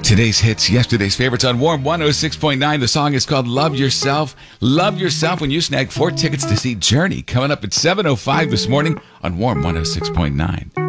Today's hits, yesterday's favorites on Warm 106.9. The song is called Love Yourself. Love Yourself when you snag 4 tickets to see Journey coming up at 7:05 this morning on Warm 106.9.